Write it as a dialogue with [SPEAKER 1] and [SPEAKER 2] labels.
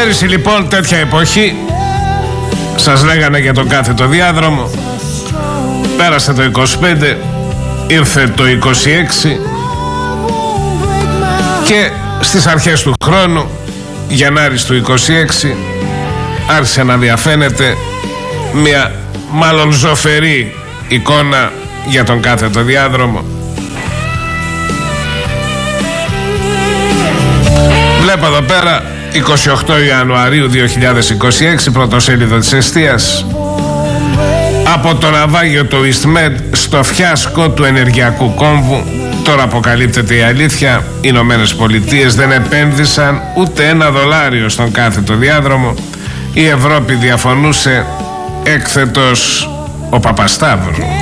[SPEAKER 1] Πέρυσι λοιπόν τέτοια εποχή σας λέγανε για τον κάθετο διάδρομο. Πέρασε το 25, ήρθε το 26 και στις αρχές του χρόνου, Γενάρης του 26, άρχισε να διαφαίνεται μια μάλλον ζωφερή εικόνα για τον κάθετο διάδρομο. Βλέπω εδώ πέρα 28 Ιανουαρίου 2026, πρωτοσέλιδο της Εστίας. Από το ναυάγιο του EastMed στο φιάσκο του ενεργειακού κόμβου. Τώρα αποκαλύπτεται η αλήθεια. Οι Ηνωμένες Πολιτείες δεν επένδυσαν ούτε $1 στον κάθετο διάδρομο. Η Ευρώπη διαφωνούσε. Έκθετος ο Παπασταύρου.